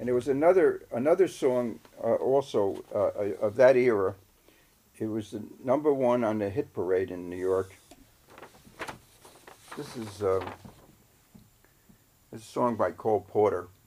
And there was another song also of that era. It was the number one on the hit parade in New York. This is a song by Cole Porter.